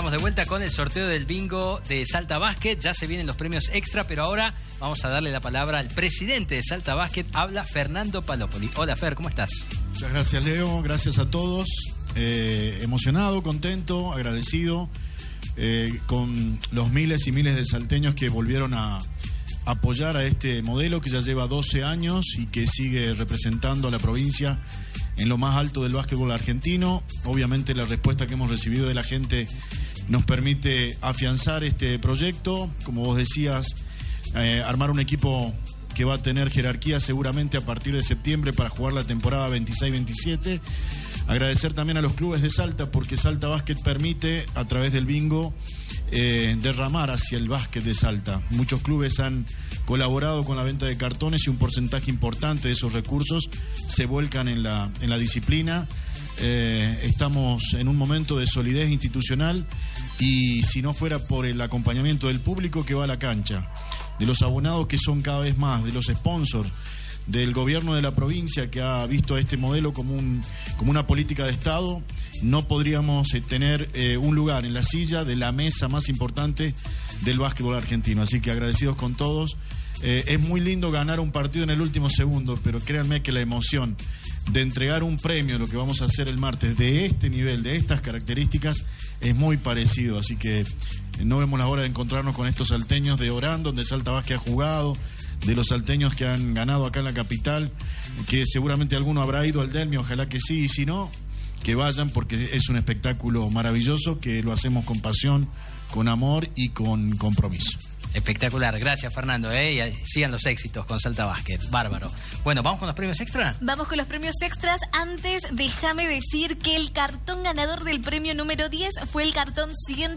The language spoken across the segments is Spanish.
estamos de vuelta con el sorteo del bingo de Salta Basket. Ya se vienen los premios extra, pero ahora vamos a darle la palabra al presidente de Salta Basket. Habla Fernando Palopoli. Hola, Fer, ¿cómo estás? Muchas gracias, Leo. Gracias a todos. Emocionado, contento, agradecido con los miles y miles de salteños que volvieron a apoyar a este modelo que ya lleva 12 años y que sigue representando a la provincia en lo más alto del básquetbol argentino. Obviamente la respuesta que hemos recibido de la gente nos permite afianzar este proyecto. Como vos decías, armar un equipo que va a tener jerarquía seguramente a partir de septiembre para jugar la temporada 26-27. Agradecer también a los clubes de Salta, porque Salta Basket permite, a través del bingo, derramar hacia el básquet de Salta. Muchos clubes han colaborado con la venta de cartones y un porcentaje importante de esos recursos se vuelcan en la disciplina. Estamos en un momento de solidez institucional y si no fuera por el acompañamiento del público que va a la cancha, de los abonados que son cada vez más, de los sponsors, del gobierno de la provincia que ha visto a este modelo como una política de Estado, no podríamos tener un lugar en la silla de la mesa más importante del básquetbol argentino. Así que agradecidos con todos. Es muy lindo ganar un partido en el último segundo, pero créanme que la emoción de entregar un premio, lo que vamos a hacer el martes, de este nivel, de estas características, es muy parecido. Así que no vemos la hora de encontrarnos con estos salteños de Orán, donde Salta Basket ha jugado, de los salteños que han ganado acá en la capital, que seguramente alguno habrá ido al Delmi, ojalá que sí, y si no, que vayan, porque es un espectáculo maravilloso, que lo hacemos con pasión, con amor y con compromiso. Espectacular, gracias Fernando, y sigan los éxitos con Salta Basket, bárbaro. Bueno, ¿vamos con los premios extra? Vamos con los premios extras. Antes, déjame decir que el cartón ganador del premio número 10 fue el cartón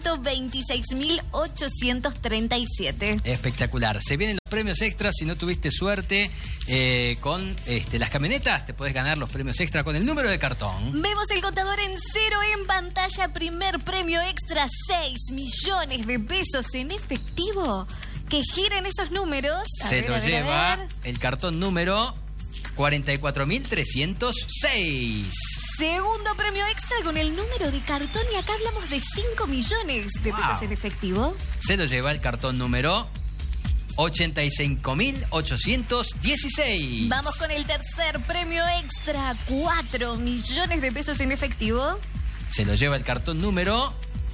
126.837. Espectacular, se vienen los premios extras. Si no tuviste suerte con las camionetas, te podés ganar los premios extra con el número de cartón. Vemos el contador en 0 en pantalla. Primer premio extra, 6 millones de pesos en efectivo. Que giren esos números. Se lo lleva el cartón número 44.306. Segundo premio extra con el número de cartón, y acá hablamos de 5 millones de pesos en efectivo. Se lo lleva el cartón número 85.816. Vamos con el tercer premio extra, 4 millones de pesos en efectivo. Se lo lleva el cartón número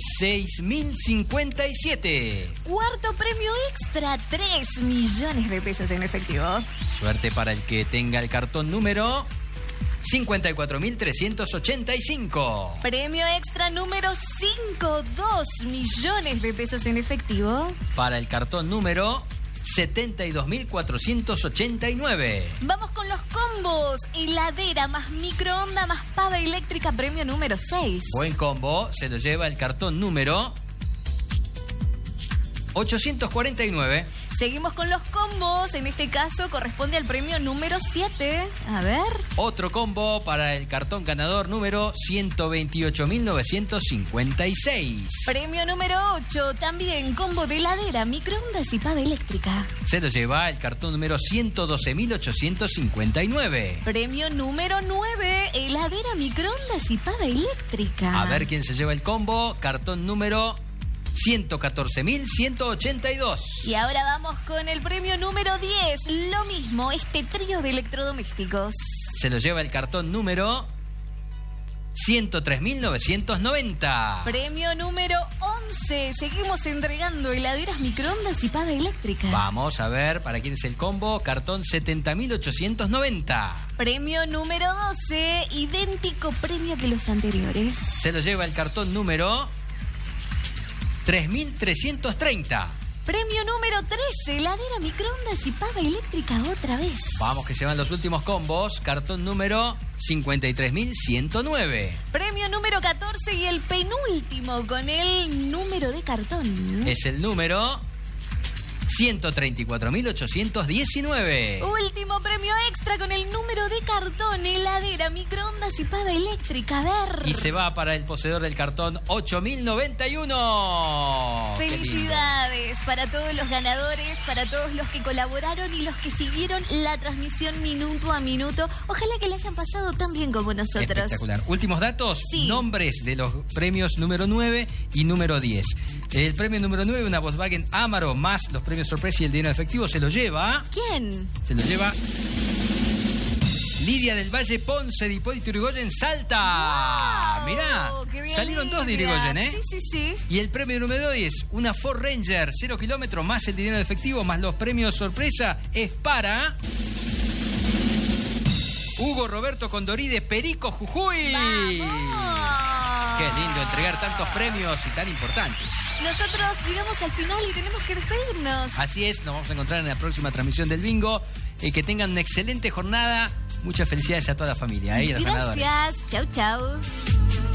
6.057. Cuarto premio extra, 3 millones de pesos en efectivo. Suerte para el que tenga el cartón número 54.385. Premio extra número 5, 2 millones de pesos en efectivo. Para el cartón número 72.489. Vamos con los combos. Heladera más microonda más pava eléctrica, premio número 6. Buen combo, se lo lleva el cartón número 849. Seguimos con los combos. En este caso corresponde al premio número 7. A ver. Otro combo para el cartón ganador número 128.956. Premio número 8. También combo de heladera, microondas y pava eléctrica. Se lo lleva el cartón número 112.859. Premio número 9. Heladera, microondas y pava eléctrica. A ver quién se lleva el combo. Cartón número 114.182. Y ahora vamos con el premio número 10. Lo mismo, este trío de electrodomésticos. Se lo lleva el cartón número 103.990. Premio número 11. Seguimos entregando heladeras, microondas y pava eléctrica. Vamos a ver para quién es el combo. Cartón 70.890. Premio número 12. Idéntico premio que los anteriores. Se lo lleva el cartón número 3.330. Premio número 13, heladera, microondas y pava eléctrica otra vez. Vamos que se van los últimos combos. Cartón número 53.109. Premio número 14 y el penúltimo con el número de cartón. Es el número 134.819. Último premio extra con el número de cartón, heladera, microondas y pava eléctrica. A ver. Y se va para el poseedor del cartón 8.091. Felicidades para todos los ganadores, para todos los que colaboraron y los que siguieron la transmisión minuto a minuto. Ojalá que la hayan pasado tan bien como nosotros. Espectacular. Últimos datos, sí. Nombres de los premios número 9 y número 10. El premio número 9, una Volkswagen Amaro, más los premios sorpresa y el dinero efectivo, se lo lleva... ¿Quién? Se lo lleva... Lidia del Valle Ponce de Hipólito Yrigoyen, Salta. Wow, Mirá, qué bien, salieron dos de Lidia. Yrigoyen, ¿eh? Sí. Y el premio número 10, una Ford Ranger 0 kilómetros, más el dinero efectivo, más los premios sorpresa, es para... Hugo Roberto Condorí de Perico, Jujuy. ¡Vamos! Qué lindo entregar tantos premios y tan importantes. Nosotros llegamos al final y tenemos que despedirnos. Así es, nos vamos a encontrar en la próxima transmisión del bingo. Que tengan una excelente jornada. Muchas felicidades a toda la familia y a los ganadores. Gracias. Chau.